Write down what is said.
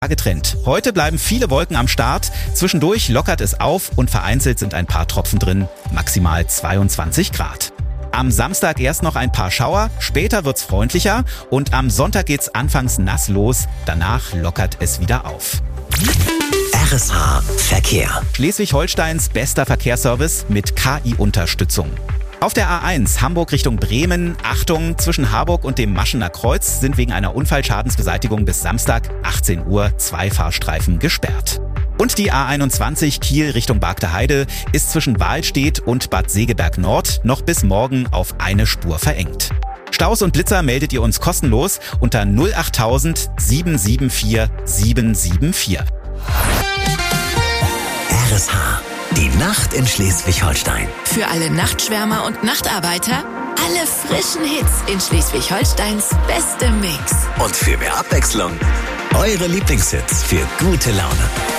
getrennt. Heute bleiben viele Wolken am Start. Zwischendurch lockert es auf und vereinzelt sind ein paar Tropfen drin. Maximal 22 Grad. Am Samstag erst noch ein paar Schauer, später wird's freundlicher und am Sonntag geht's anfangs nass los. Danach lockert es wieder auf. RSH Verkehr. Schleswig-Holsteins bester Verkehrsservice mit KI-Unterstützung. Auf der A1 Hamburg Richtung Bremen, Achtung, zwischen Harburg und dem Maschener Kreuz sind wegen einer Unfallschadensbeseitigung bis Samstag 18 Uhr 2 Fahrstreifen gesperrt. Und die A21 Kiel Richtung Bargteheide ist zwischen Wahlstedt und Bad Segeberg Nord noch bis morgen auf eine Spur verengt. Staus und Blitzer meldet ihr uns kostenlos unter 08000 774 774. RSH. Die Nacht in Schleswig-Holstein. Für alle Nachtschwärmer und Nachtarbeiter, alle frischen Hits in Schleswig-Holsteins bestem Mix. Und für mehr Abwechslung, eure Lieblingshits für gute Laune.